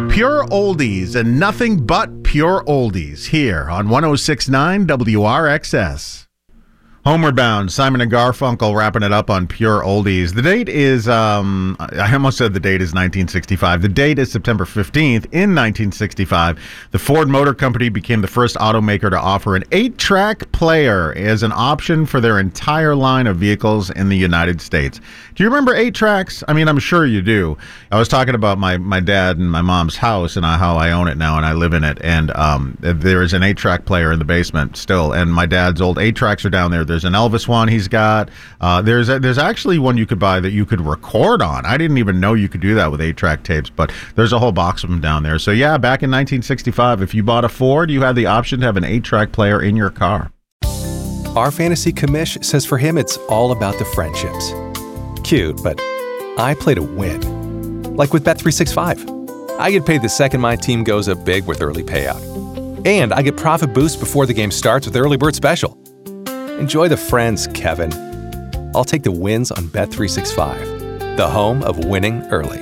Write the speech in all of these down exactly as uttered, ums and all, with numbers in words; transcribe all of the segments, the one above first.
Pure oldies and nothing but pure oldies here on one oh six point nine W R X S. Homeward Bound, Simon and Garfunkel wrapping it up on Pure Oldies. The date is, um, I almost said the date is nineteen sixty-five. The date is September fifteenth in nineteen sixty-five. The Ford Motor Company became the first automaker to offer an eight-track player as an option for their entire line of vehicles in the United States. Do you remember eight tracks? I mean, I'm sure you do. I was talking about my, my dad and my mom's house and how I own it now and I live in it. And um, there is an eight-track player in the basement still. And my dad's old eight tracks are down there. There's an Elvis one he's got. Uh, there's a, there's actually one you could buy that you could record on. I didn't even know you could do that with eight-track tapes, but there's a whole box of them down there. So yeah, back in nineteen sixty-five, if you bought a Ford, you had the option to have an eight-track player in your car. Our fantasy commish says for him it's all about the friendships. Cute, but I play to win. Like with Bet three sixty-five. I get paid the second my team goes up big with early payout. And I get profit boost before the game starts with Early Bird Special. Enjoy the friends, Kevin. I'll take the wins on Bet three sixty-five, the home of winning early.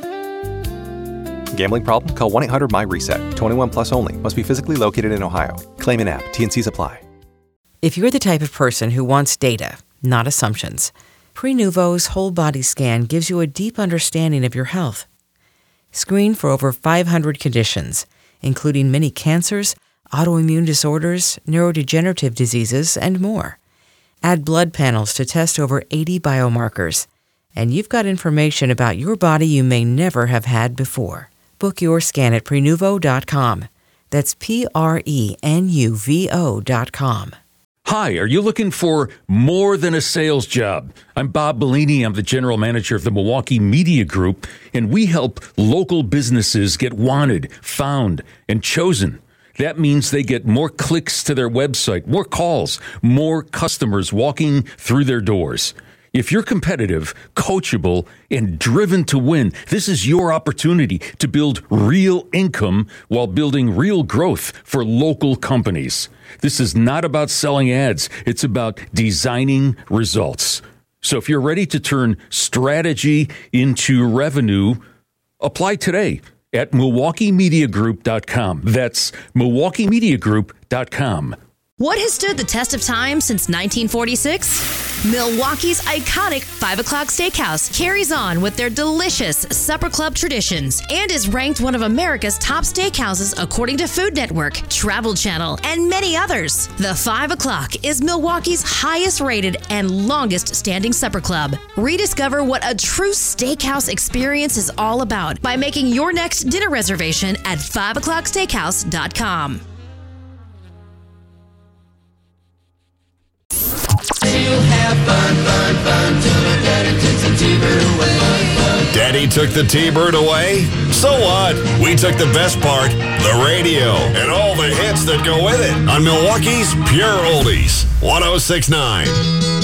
Gambling problem? Call one eight hundred M Y reset. twenty-one plus only. Must be physically located in Ohio. Claim in app. T N Cs apply. If you're the type of person who wants data, not assumptions, Prenuvo's whole body scan gives you a deep understanding of your health. Screen for over five hundred conditions, including many cancers, autoimmune disorders, neurodegenerative diseases, and more. Add blood panels to test over eighty biomarkers, and you've got information about your body you may never have had before. Book your scan at Prenuvo dot com. That's P R E N U V O dot com. Hi, are you looking for more than a sales job? I'm Bob Bellini. I'm the general manager of the Milwaukee Media Group, and we help local businesses get wanted, found, and chosen. That means they get more clicks to their website, more calls, more customers walking through their doors. If you're competitive, coachable, and driven to win, this is your opportunity to build real income while building real growth for local companies. This is not about selling ads. It's about designing results. So if you're ready to turn strategy into revenue, apply today at Milwaukee Media Group dot com. That's Milwaukee Media Group dot com. What has stood the test of time since nineteen forty-six? Milwaukee's iconic five o'clock Steakhouse carries on with their delicious supper club traditions and is ranked one of America's top steakhouses according to Food Network, Travel Channel, and many others. The five o'clock is Milwaukee's highest rated and longest standing supper club. Rediscover what a true steakhouse experience is all about by making your next dinner reservation at five o'clock steakhouse dot com. Daddy took the T-Bird away? So what? We took the best part, the radio, and all the hits that go with it on Milwaukee's Pure Oldies, one oh six point nine.